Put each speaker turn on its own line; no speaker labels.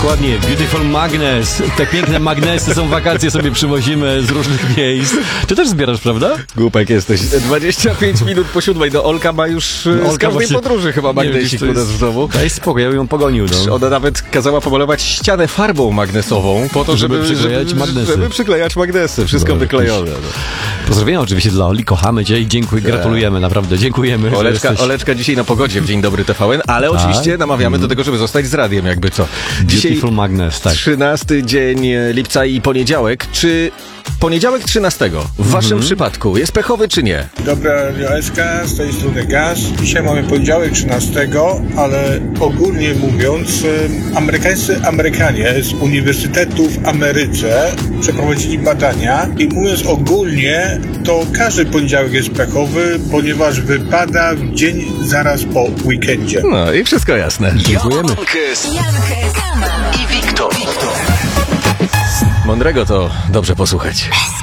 Dokładnie, Beautiful Magnes. Te piękne magnesy są wakacje, sobie przywozimy z różnych miejsc. Ty też zbierasz, prawda?
Głupek jesteś. 25 minut po 7. No Olka ma już z każdej podróży chyba magnesik u nas w domu.
Daj spokój, ja ją pogonił. No.
Ona nawet kazała pomalować ścianę farbą magnesową po to, żeby
przyklejać magnesy.
Żeby przyklejać magnesy. Wszystko wyklejone. No.
Pozdrowienia oczywiście dla Oli, kochamy cię i dziękuję, gratulujemy, naprawdę, dziękujemy.
Oleczka dzisiaj na pogodzie w Dzień Dobry TVN, ale oczywiście namawiamy do tego, żeby zostać z radiem, jakby co. Dzisiaj
Beautiful Magnes, tak.
13 dzień lipca i poniedziałek. Czy poniedziałek 13 w waszym przypadku jest pechowy, czy nie?
Dobra, Joeska, z tej strony Gaz. Dzisiaj mamy poniedziałek 13, ale ogólnie mówiąc, Amerykanie z uniwersytetów w Ameryce przeprowadzili badania i mówiąc ogólnie, to każdy poniedziałek jest pechowy, ponieważ wypada w dzień zaraz po weekendzie.
No i wszystko jasne.
Dziękujemy.
Jankes i Wiktor.
Mądrego to dobrze posłuchać.